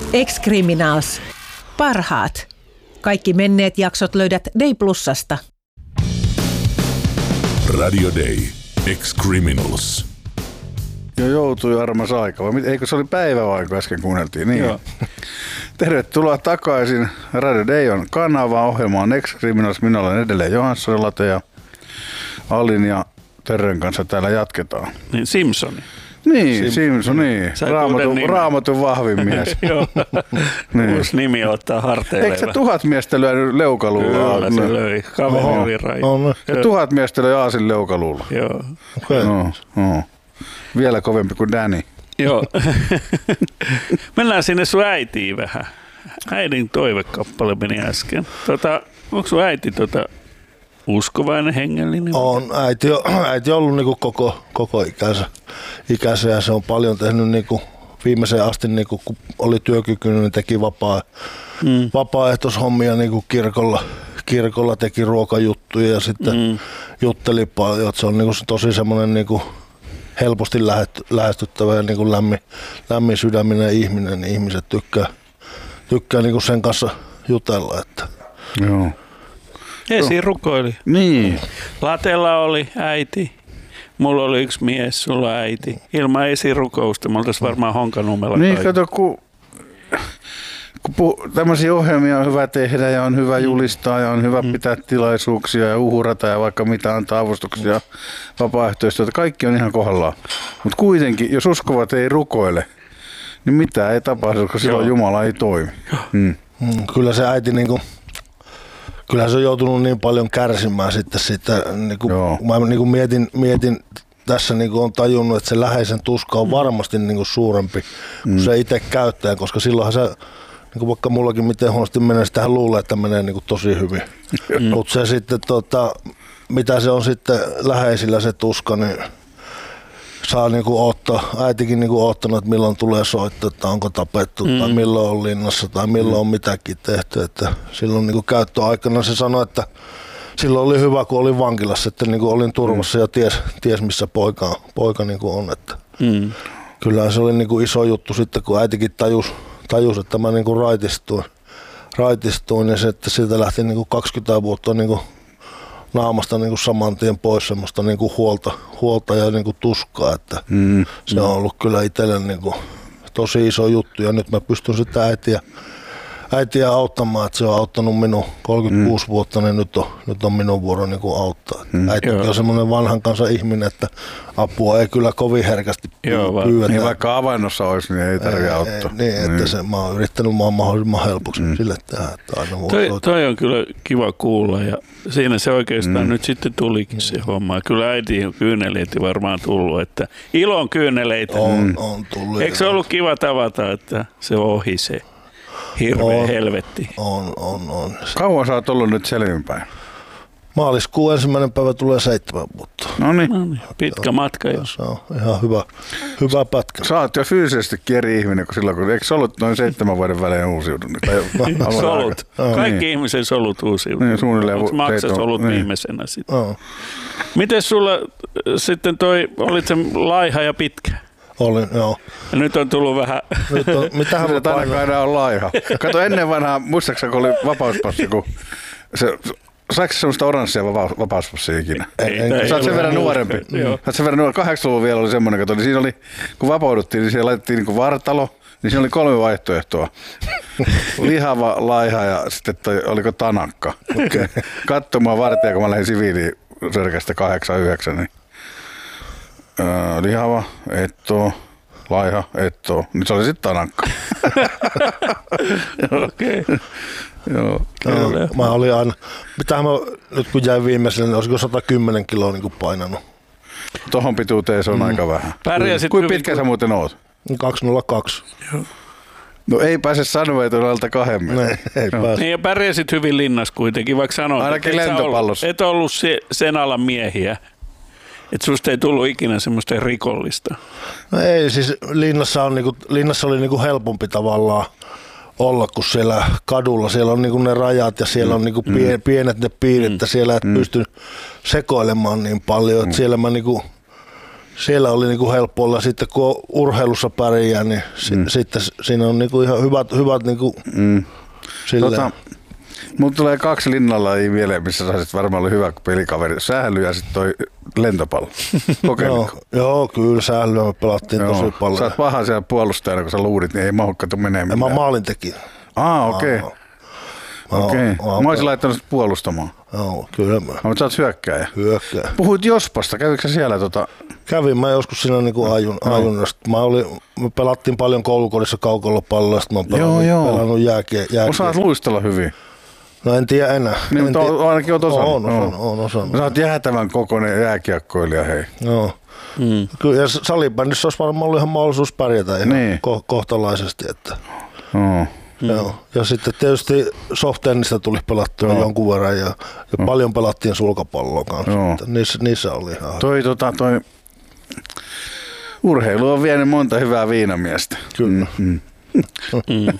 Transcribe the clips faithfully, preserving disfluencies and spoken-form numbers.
Ex-Criminals. Parhaat. Kaikki menneet jaksot löydät Day Plusasta. Radio Day. Ex-Criminals. Jo joutui armas aika. Vai eikö se oli päivä vai kun äsken kuunneltiin? Niin. Joo. Tervetuloa takaisin. Radio Day on kanava. Ohjelma on Ex-Criminals. Minä olen edelleen Johansson ja Alin ja Terren kanssa täällä jatketaan. Niin Simpsoni. Niin, Sim- Simpson, niin. Raamatun, raamatun vahvin mies. Joo. Niin. Uusi nimi ottaa harteille. Eikö se tuhat miestä lyönyt leukaluulla? Kyllä se löi. Kaveri virran. Ja tuhat miestä löi aasin leukaluulla. Joo. Okay. No, no. Vielä kovempi kuin Danny. Joo. Mennään sinne sun äitiin vähän. Äidin toivekappale meni äsken. Tota, onko sun äiti tota uskovainen, hengellinen? On. Äiti, äiti on ollut niinku koko, koko ikänsä, ikänsä ja se on paljon tehnyt niinku viimeiseen asti, niinku, kun oli työkykyinen, niin teki vapaa, mm. vapaaehtoishommia niinku kirkolla, kirkolla, teki ruokajuttuja ja sitten mm. jutteli paljon. Että se on niinku tosi semmoinen niinku helposti lähestyttävä ja niinku lämmin, lämmin sydäminen ihminen, niin ihmiset tykkää, tykkää niinku sen kanssa jutella. Että. Joo. Esi rukoili. Niin. Latella oli äiti. Mulla oli yksi mies, sulla äiti. Ilman esirukousta me oltaisiin varmaan Honkanummella. Niin, kato, kun, kun puh- tämmöisiä ohjelmia on hyvä tehdä ja on hyvä julistaa ja on hyvä mm. pitää tilaisuuksia ja uhrata ja vaikka mitä antaa avustuksia, vapaaehtoistyötä. Kaikki on ihan kohdallaan. Mutta kuitenkin, jos uskovat ei rukoile, niin mitään ei tapahdu, koska silloin Jumala ei toimi. Mm. Mm, kyllä se äiti niinku... Kyllä se on joutunut niin paljon kärsimään sitten siitä, niin kuin, mä niin kuin mietin, mietin tässä niin kuin on tajunnut, että se läheisen tuska on varmasti niin kuin suurempi kuin mm. se itse käyttäjä, koska silloinhan se, niin kuin vaikka mullakin miten huonosti menee, sitähän luulee, että menee niin kuin tosi hyvin. Mm. Mutta se sitten, tota, mitä se on sitten läheisillä se tuska, niin saa niinku ottaa, äitikin niinku ottanut, että milloin tulee soittaa, että onko tapettu mm. tai milloin on linnassa tai milloin mm. on mitäkin tehty. Että silloin niinku käyttöaikana se sanoi, että silloin oli hyvä, kun olin vankilassa, että niinku olin turvassa mm. ja ties, ties missä poika, poika niinku on. Että mm. Kyllähän se oli niinku iso juttu sitten, kun äitikin tajus, tajus että mä niinku raitistuin, raitistuin ja se, että siitä lähti niinku kaksikymmentä vuotta niinku naamasta niinku saman tien pois semmoista niinku huolta, huolta ja niinku tuskaa, että mm, se on ollut kyllä itselle niinku tosi iso juttu ja nyt mä pystyn sitä äitiä, äitiä auttamaan, että se on auttanut minun kolmekymmentäkuusi mm. vuotta, niin nyt on, nyt on minun vuoro niinku auttaa. Mm. Äiti on semmoinen vanhan kansan ihminen, että apua ei kyllä kovin herkästi pyydetä. Niin vaikka avannossa olisi, niin ei tarvitse auttaa. Ei, niin, että niin. Se, mä oon yrittänyt maan mahdollisimman helpoksi mm. sille tehdä. Että aina toi, toi on kyllä kiva kuulla ja siinä se oikeastaan mm. nyt sitten tulikin se homma. Kyllä äiti on kyyneleitä varmaan tullut, että ilon kyyneleitä. On, on tullut. Eikö se ollut kiva tavata, että se ohi se hirveä on, helvetti? On, on, on. Kauan sä oot ollut nyt selvinpäin? Maaliskuun ensimmäinen päivä tulee seitsemän vuotta. No niin. Pitkä Joo, matka jo. Se on ihan hyvä, hyvä pätkä. Sä oot jo fyysisesti eri ihminen kuin silloin, kun eikö solut noin seitsemän vuoden välein uusiutunut? Solut. Kaikki niin. Ihmisen solut uusiutunut. Niin, suunnilleen. Onko maksa solut niin. viimeisenä sitten? No. Miten sulla sitten toi, olit se laiha ja pitkä? Olin, joo. Ja nyt on tullut vähän... Nyt on, mitähän mä ainakaan enää on laiha. Kato ennen vanhaa, muistaakseni kun oli vapauspassi, kun se... Saiko se semmoista oranssia vapauspassia ikinä? Ei, ei, sä oot sen verran nuorempi. Sä oot sen verran nuorempi. kahdeksankymmentäluvulla vielä oli semmoinen, kato, niin siinä oli, kun vapauduttiin, niin siellä laitettiin niin kuin vartalo, niin siinä oli kolme vaihtoehtoa. Lihava, laiha ja sitten toi, oliko tanakka. Okay. Katsomaan vartija, kun mä lähdin siviiliin sörkästä kahdeksan yhdeksän, niin öö, lihava, etto, laiha, etto, niin se oli sitten tanakka. Okei. Okay. Joo. No, mä olin aina, mitähän mä nyt kun jäin viimeiselle, niin olisiko sata kymmenen kiloa niin kuin painanut. Tohon pituuteen se on mm. aika vähän. Kuinka pitkä sä muuten oot? kaksi nolla kaksi. Joo. No ei pääse sanoa, että on alta kahden metrin. Ei no. pääse. Niin ja pärjäsit hyvin linnassa kuitenkin, vaikka sanoit, ainakin että lentopallossa. Et ollut se, sen alan miehiä. Että susta ei tullut ikinä semmoista rikollista. No ei, siis linnassa, on niinku, linnassa oli niinku helpompi tavallaan olla kuin siellä kadulla. Siellä on niinku ne rajat ja siellä on niinku pien, pienet ne piirit, että siellä et mm. pysty sekoilemaan niin paljon. Että siellä mä niinku, siellä oli niinku helppo olla. Sitten kun urheilussa pärjää, niin mm. si- sitten siinä on niinku ihan hyvät, hyvät niinku mm. tota, mulla tulee kaksi linnalajia mieleen, missä saisit varmaan olla hyvä pelikaveri. Sähly ja sitten toi lentopallo. Joo, joo, kyllä sählyä me pelattiin joo. tosi paljon. Sä oot paha siellä puolustajana, kun sä luurit, niin ei mahukkaatu menee mitään. Mä maalintekijä. Ah, okei. Okay. Okei. Okay. Mä olisin laittanut puolustamaan. Joo, kyllä mä. Mutta sä oot hyökkääjä. Hyökkääjä. Puhuit Jospasta, kävikö sä siellä tota? Kävin mä joskus siinä niinku ajun, no. ajunnasta. Mä olin, me pelattiin paljon koulukodissa kaukolopalloa, ja sit mä oon pelannut, joo, joo. pelannut jääkiä. jääkiä. Osaat luistella hyvin. No en tiedä enää. Niin, en tiedä. Ainakin oot osannut. On osannut, on osannut. Sä oot jäätävän kokoinen jääkiekkoilija, hei. Joo. Mm. Kyllä, ja salibändissä olisi varmaan ollut ihan mahdollisuus pärjätä ihan niin. ko- kohtalaisesti. Että. Oh. Joo. Ja sitten tietysti soft-tennistä tuli pelattua joo. jonkun verran ja, ja oh. paljon pelattiin sulkapalloa kanssa. Niissä, niissä oli ihan. Toi, tota, toi urheilu on vienyt monta hyvää viinamiestä. Kyllä. Mm. Mm.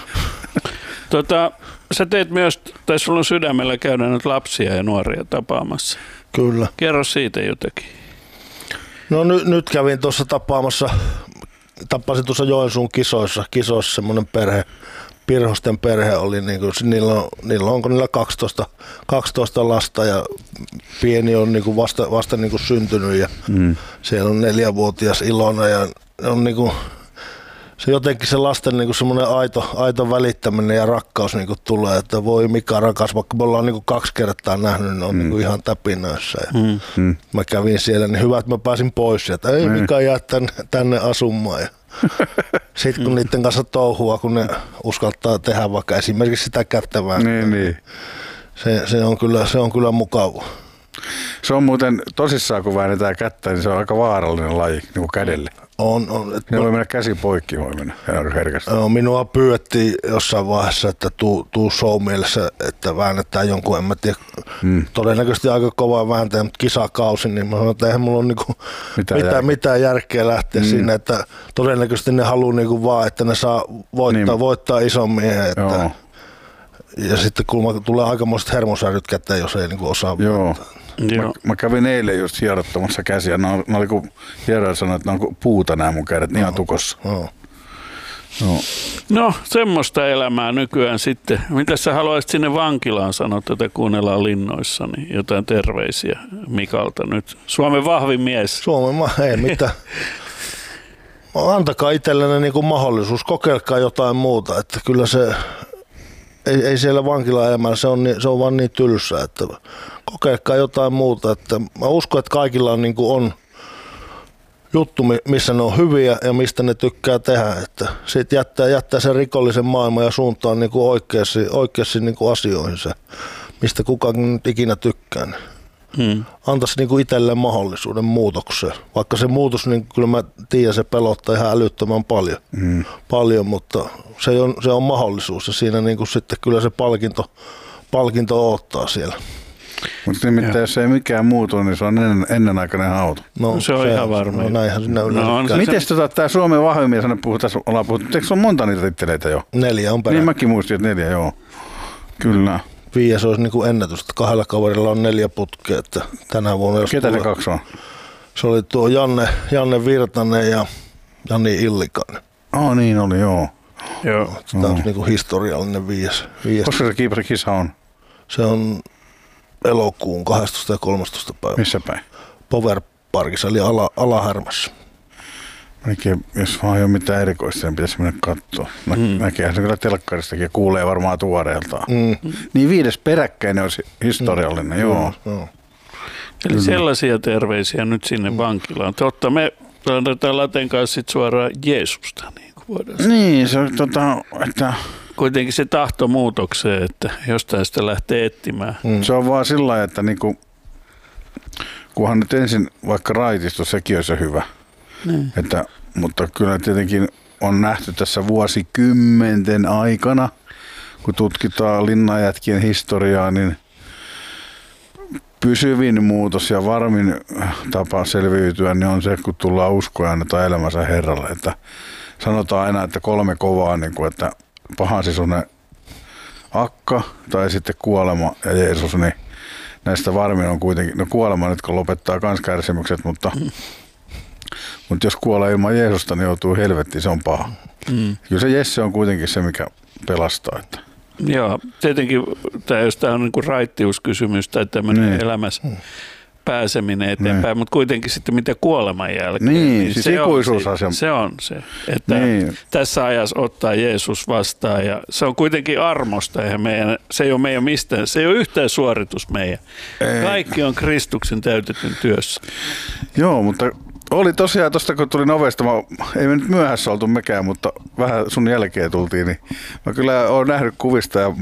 tota, sä teet myös, tai sulla on sydämellä käydä nyt lapsia ja nuoria tapaamassa. Kyllä. Kerro siitä jotakin. No nyt, nyt kävin tuossa tapaamassa, tapasin tuossa Joensuun kisoissa, kisoissa semmoinen perhe, Pirhosten perhe oli, niin kuin, niillä, on, niillä on, onko niillä kaksitoista, kaksitoista lasta ja pieni on niin kuin vasta, vasta niin kuin syntynyt ja mm. siellä on neljävuotias Ilona ja on niin kuin, se jotenkin se lasten niin kuin semmoinen aito, aito välittäminen ja rakkaus niin kuin tulee, että voi mikä rakas, vaikka me ollaan niin kuin kaksi kertaa nähnyt, niin on mm. niin kuin ihan täpinöissä. Ja mm. mä kävin siellä, niin hyvä, että mä pääsin pois sieltä, ei mm. mikä jää tänne, tänne asumaan. Ja sitten kun niiden kanssa touhua, kun ne uskaltaa tehdä vaikka esimerkiksi sitä kättävää, niin, niin. Se, se, on kyllä, se on kyllä mukava. Se on muuten tosissaan, kun väännetään kättä, niin se on aika vaarallinen laji niin kuin kädelle. On, on. Ne voi mennä käsi poikki, voi mennä herkästi. No, minua pyydettiin jossain vaiheessa, että tuu, tuu show mielessä, että väännetään jonkun, en mä tiedä, hmm. todennäköisesti aika kovaa vääntäjä, mutta kisakausi, niin mä sanoin, että eihän mulla ole niinku mitään, mitään, mitään järkeä lähteä hmm. sinne, että todennäköisesti ne haluaa niinku vaan, että ne saa voittaa, niin. voittaa ison miehen. Että, ja sitten kun tulee aikamoiset hermosäryt käteen, jos ei niinku osaa Joo. Mä, mä kävin eilen just hierottamassa käsiä. Nämä oli, oli kun hieroja sanoi, että nämä on puuta nämä mun kädet, niin ihan tukossa. No. No. no, semmoista elämää nykyään sitten. Mitä sä haluaisit sinne vankilaan sanoa, tätä kuunnellaan linnoissa, niin jotain terveisiä Mikalta nyt. Suomen vahvin mies. Suomen ma- ei mitään. Antakaa itsellenne niinku mahdollisuus, kokeilkaa jotain muuta, että kyllä se... Ei, ei siellä vankilaelämällä, se on, niin, se on vaan niin tylsää, että kokeilkaa jotain muuta. Että mä uskon, että kaikilla on, niin kuin on juttu, missä ne on hyviä ja mistä ne tykkää tehdä. Että sit jättää, jättää sen rikollisen maailman ja suuntaan niin kuin oikeasti, oikeasti niin kuin asioihin se, mistä kukaan ikinä tykkää. Hmm. Antaisi niin kuin itselleen mahdollisuuden muutokseen. Vaikka se muutos, niin kyllä mä tiedän, se pelottaa ihan älyttömän paljon, hmm. paljon mutta se on, se on mahdollisuus ja siinä niin kuin sitten kyllä se palkinto, palkinto odottaa siellä. Mutta nimittäin jos ei mikään muutu, niin se on ennen, ennenaikainen hauta. No, se on se, ihan varma. No, näinhän sinä no, miten tota, tämä Suomen vahvimmin sana puhutaan, ollaan puhuttu, eikö se ole monta niitä titteleitä jo? Neljä on perä. Niin mäkin muistin, että neljä, joo. Kyllä. Viies olisi niin kuin ennätys, että kahdella kaverilla on neljä putkea, että tänä vuonna... Jos ketä tulee, ne kaksi on? Se oli tuo Janne, Janne Virtanen ja Jani Illikainen. Oh niin oli, joo. joo. Tämä on niin kuin historiallinen viies. viies. Koska se kiipari-kisa on? Se on elokuun kahdestoista ja kolmastoista päivä. Missä päin? Power Parkissa, eli ala, Alahärmässä. Oikein, jos vaan ei ole mitään erikoista, niin pitäisi mennä katsoa. Nä, mm. Näkeehän se kyllä telkkaristakin ja kuulee varmaan tuoreeltaan. Mm. Niin viides peräkkäinen olisi historiallinen, mm. joo. joo. Eli mm. sellaisia terveisiä nyt sinne mm. vankilaan. Totta, me annetaan Laten kanssa sit suoraan Jeesusta. Niin, kuin voidaan niin se on tota, että... Kuitenkin se tahto muutokseen, että jostain sitä lähtee etsimään. Mm. Se on vaan sillä lailla, että niinku, kunhan nyt ensin vaikka raitisto, sekin on se hyvä. Mm. Että, mutta kyllä tietenkin on nähty tässä vuosikymmenten aikana, kun tutkitaan linnanjätkien historiaa, niin pysyvin muutos ja varmin tapa selviytyä niin on se, kun tullaan uskoa ja annetaan elämänsä Herralle. Että sanotaan aina, että kolme kovaa, niin kuin, että pahan sisunen akka tai sitten kuolema ja Jeesus, niin näistä varmin on kuitenkin, no kuolema nyt kun lopettaa kans kärsimykset, mutta Mutta jos kuolee ilman Jeesusta, niin joutuu helvettiin, se on paha. Mm. Kyllä se Jesse on kuitenkin se, mikä pelastaa. Että. Joo, tietenkin tämä, jos tämä on niin kuin raittiuskysymys tai tämmöinen niin. elämässä pääseminen eteenpäin, mutta kuitenkin sitten mitä kuoleman jälkeen. Niin, niin siis se, ikuisuusasia. on, se on se, että niin. tässä ajassa ottaa Jeesus vastaan ja se on kuitenkin armosta, eihän meidän, se ei ole meidän mistään, se ei ole yhtään suoritus meidän. Ei. Kaikki on Kristuksen täytetyn työssä. Joo, mutta oli tosiaan tuosta, kun tulin ovesta, mä, ei me nyt myöhässä oltu mekään, mutta vähän sun jälkeen tultiin, niin mä kyllä olen nähnyt kuvista ja